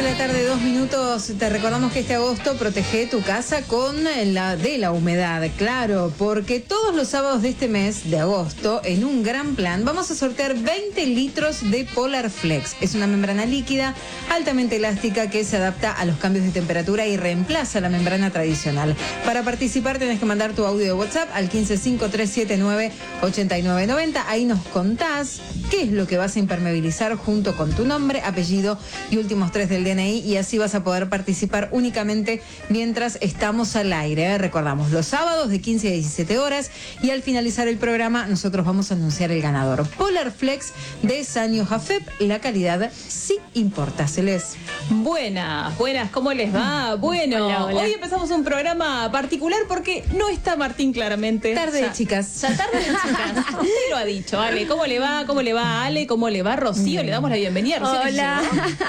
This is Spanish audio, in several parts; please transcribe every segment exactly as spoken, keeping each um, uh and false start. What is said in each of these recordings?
la tarde, dos minutos. Te recordamos que este agosto protege tu casa con la de la humedad, claro, porque todos los sábados de este mes de agosto, en un gran plan, vamos a sortear veinte litros de Polar Flex. Es una membrana líquida altamente elástica que se adapta a los cambios de temperatura y reemplaza la membrana tradicional. Para participar tenés que mandar tu audio de WhatsApp al quince cinco tres siete nueve ocho nueve nueve cero. Ahí nos contás qué es lo que vas a impermeabilizar junto con tu nombre, apellido y últimos tres del D N I, y así vas a poder participar únicamente mientras estamos al aire. ¿eh? Recordamos, los sábados de quince a diecisiete horas, y al finalizar el programa nosotros vamos a anunciar el ganador. Polar Flex de Sanyo Jafep, la calidad sí importa. Celeste. Buenas, buenas, ¿cómo les va? Bueno, hola, hola. Hoy empezamos un programa particular porque no está Martín claramente. Tarde de chicas. Ya tarde de chicas. Usted lo ha dicho, Ale. ¿Cómo le va? ¿Cómo le va a Ale? ¿Cómo le va a Rocío? Le damos la bienvenida a Rocío. Hola.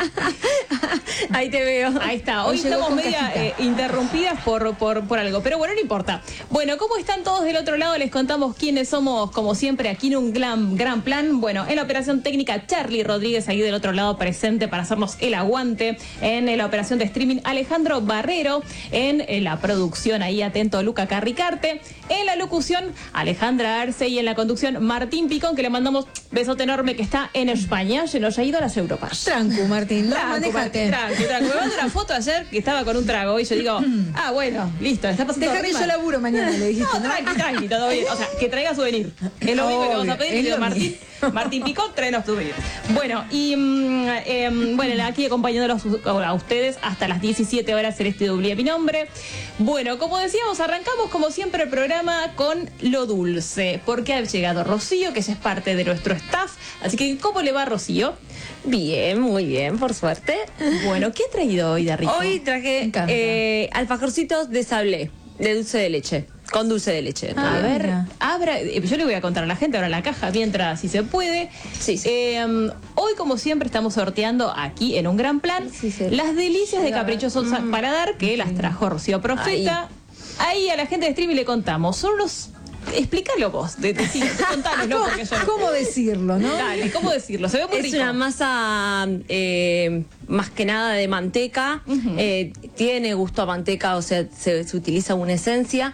Ahí te veo. Ahí está. Hoy Hoy llegó estamos con media cajita. eh, interrumpidas por, por, por algo. Pero bueno, no importa. Bueno, ¿cómo están todos del otro lado? Les contamos quiénes somos, como siempre, aquí en un gran, gran plan. Bueno, en la operación técnica, Charlie Rodríguez, ahí del otro lado presente para hacernos el aguante. En la operación de streaming, Alejandro Barrero. En, en la producción, ahí atento, Luca Carricarte. En la locución, Alejandra Arce. Y en la conducción, Martín Picón, que le mandamos besote enorme, que está en España. Se nos ha ido a las Europas. Trancu, Martín, no, Tranqui, manejate. Tranqui, tranqui. Me mandó una foto ayer que estaba con un trago y yo digo, ah, bueno, listo, está pasando Déjame rima. yo laburo mañana, le dijiste, No, ¿no? tranqui, tranqui, todo bien. O sea, que traiga souvenir. Es lo único que vamos a pedir. Obvio, Y digo, es lo Martín, Martín Picón, tráenos souvenir. Bueno, y mm, eh, bueno, aquí acompañándolos a ustedes hasta las diecisiete horas, Celeste Dublía, mi nombre. Bueno, como decíamos, arrancamos como siempre el programa con lo dulce, porque ha llegado Rocío, que ya es parte de nuestro staff. Así que, ¿cómo le va, Rocío? Bien, muy bien, por suerte. Bueno, ¿qué ha traído hoy de rico? Hoy Me traje encanta. eh, alfajorcitos de sablé, de dulce de leche, con dulce de leche. A Ah, ver, mira. abra, eh, yo le voy a contar a la gente ahora la caja mientras, si se puede. Sí, sí. Eh, hoy, como siempre, estamos sorteando aquí en un gran plan Sí, sí. las delicias de Sí, a ver. Caprichoso Mm. Paladar, que las trajo Rocío Profeta. Ahí. a la gente de streaming le contamos. Son los... Explícalo vos, de, de, de, contánoslo, porque yo no- ¿Cómo decirlo, no? Dale, ¿cómo decirlo? Se ve muy Es rico. una masa eh, más que nada de manteca, Ujú. eh, tiene gusto a manteca, o sea, se, se utiliza una esencia,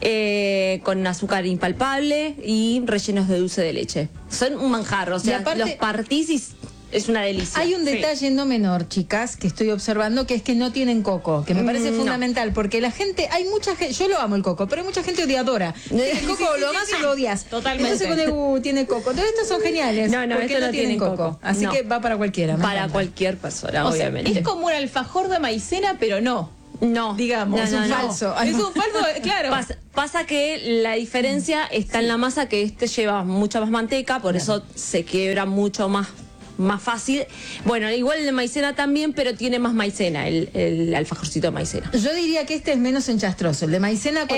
eh, con azúcar impalpable y rellenos de dulce de leche. Son un manjar, o sea, Y aparte- los partís y es una delicia. Hay un Sí. detalle no menor, chicas, que estoy observando, que es que no tienen coco, que me parece Mm, no. fundamental, porque la gente, hay mucha gente, yo lo amo el coco, pero hay mucha gente odiadora. El coco o lo amas o lo odias. Totalmente. Entonces con el uh, tiene coco. Entonces estos son geniales. No, no, porque estos no tienen tienen coco. coco. Así No. que va para cualquiera. me Para encanta. cualquier persona, O sea, obviamente. es como un alfajor de maicena, pero no. No, Digamos, no, es no, un no. falso. Es un falso, claro. Pasa, pasa que la diferencia está en la masa, que este lleva mucha más manteca, por eso se quiebra mucho más, más fácil. Bueno, igual el de maicena también, pero tiene más maicena, el, el alfajorcito de maicena. Yo diría que este es menos enchastroso. El de maicena con